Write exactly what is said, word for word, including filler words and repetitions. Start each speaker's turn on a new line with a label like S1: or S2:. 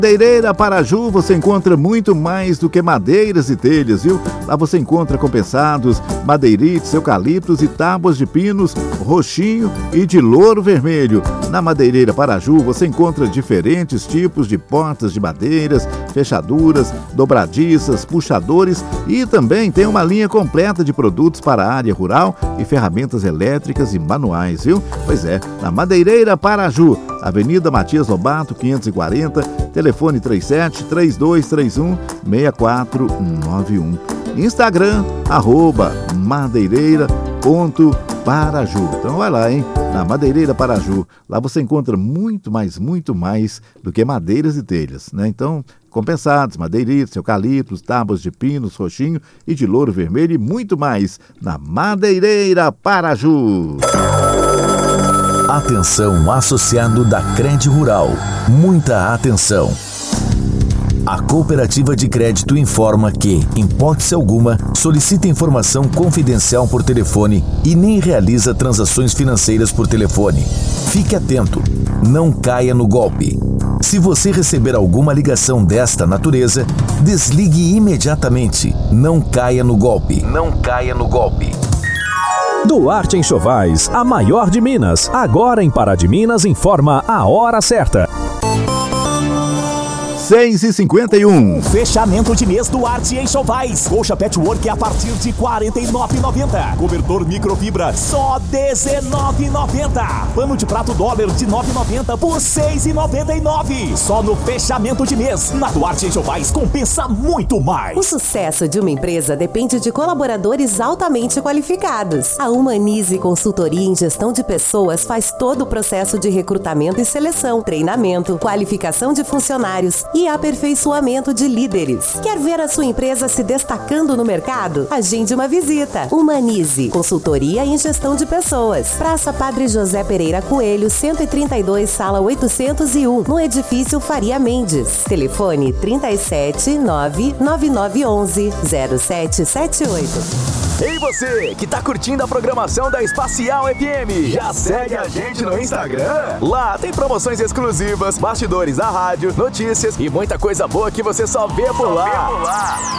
S1: Madeireira Paraju, você encontra muito mais do que madeiras e telhas, viu? Lá você encontra compensados, madeirites, eucaliptos e tábuas de pinos, roxinho e de louro vermelho. Na Madeireira Paraju você encontra diferentes tipos de portas de madeiras, fechaduras, dobradiças, puxadores e também tem uma linha completa de produtos para a área rural e ferramentas elétricas e manuais, viu? Pois é, na Madeireira Paraju, Avenida Matias Lobato, quinhentos e quarenta, telefone três sete, três dois três um, seis quatro nove um. Instagram, arroba madeireira.paraju. Então vai lá, hein? Na Madeireira Paraju. Lá você encontra muito mais, muito mais do que madeiras e telhas, né? Então, compensados, madeiritos, eucaliptos, tábuas de pinos, roxinho e de louro vermelho e muito mais na Madeireira Paraju.
S2: Atenção, associado da Cred Rural. Muita atenção. A Cooperativa de Crédito informa que, em hipótese alguma, solicita informação confidencial por telefone e nem realiza transações financeiras por telefone. Fique atento, não caia no golpe. Se você receber alguma ligação desta natureza, desligue imediatamente. Não caia no golpe. Não caia no golpe.
S3: Duarte Enxovais, a maior de Minas. Agora em Pará de Minas informa a hora certa.
S1: seis e cinquenta e um.
S4: Fechamento de mês Duarte Enxovais. Colcha patchwork a partir de quarenta e nove reais e noventa centavos. Cobertor microfibra só dezenove reais e noventa centavos. Pano de prato dólar de nove reais e noventa centavos por seis reais e noventa e nove centavos. Só no fechamento de mês. Na Duarte Enxovais compensa muito mais.
S5: O sucesso de uma empresa depende de colaboradores altamente qualificados. A Humanize Consultoria em Gestão de Pessoas faz todo o processo de recrutamento e seleção, treinamento, qualificação de funcionários e aperfeiçoamento de líderes. Quer ver a sua empresa se destacando no mercado? Agende uma visita. Humanize, Consultoria em Gestão de Pessoas. Praça Padre José Pereira Coelho, cento e trinta e dois, sala oitocentos e um, no edifício Faria Mendes. Telefone trinta e sete, nove nove nove um um, zero sete sete oito.
S6: Ei você, que tá curtindo a programação da Espacial F M, já segue a gente no Instagram? Lá tem promoções exclusivas, bastidores da rádio, notícias e muita coisa boa que você só vê por lá.